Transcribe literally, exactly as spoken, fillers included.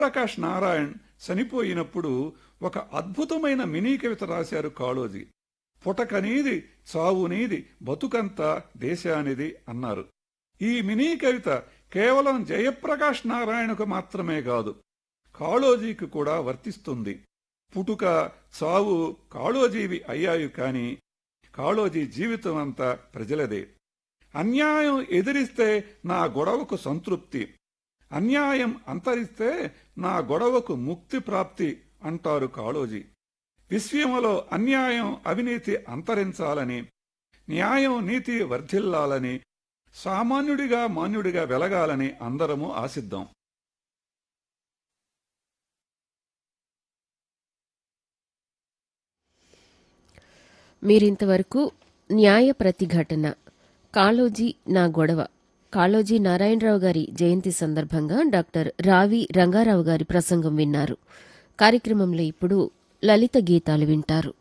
ప్రకాష్ నారాయణ్ చనిపోయినప్పుడు ఒక అద్భుతమైన మినీ కవిత రాశారు కాళోజీ. పుటకనీది చావునీది బతుకంతా దేశానిది అన్నారు. ఈ మినీ కవిత కేవలం జయప్రకాష్ నారాయణకు మాత్రమే కాదు, కాళోజీకి కూడా వర్తిస్తుంది. పుటుక చావు కాళోజీవి అయ్యాయి కాని కాళోజీ జీవితం అంతా ప్రజలదే. అన్యాయం ఎదిరిస్తే నా గొడవకు సంతృప్తి, అన్యాయం అంతరిస్తే నా గొడవకు ముక్తి ప్రాప్తి అంటారు కాళోజీ. విశ్వములో అన్యాయం అవినీతి అంతరించాలని, న్యాయం నీతి వర్ధిల్లాలని, సామాన్యుడిగా మాన్యుడిగా వెలగాలని అందరము ఆశిద్దాం. మీరింతవరకు న్యాయ ప్రతిఘటన కాళోజీ నా గొడవ, కాళోజీ నారాయణరావు గారి జయంతి సందర్భంగా డాక్టర్ రావి రంగారావు గారి ప్రసంగం విన్నారు. కార్యక్రమంలో ఇప్పుడు లలిత గీతాలు వింటారు.